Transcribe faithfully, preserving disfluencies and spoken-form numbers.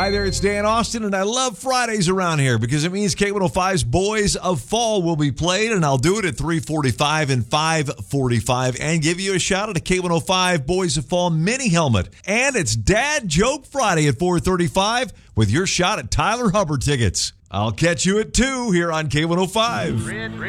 Hi there, it's Dan Austin, and I love Fridays around here because it means K one oh five's Boys of Fall will be played, and I'll do it at three forty-five and five forty-five and give you a shout out to K one oh five Boys of Fall mini helmet. And it's Dad Joke Friday at four thirty-five with your shot at Tyler Hubbard tickets. I'll catch you at two here on K one oh five. Red, red.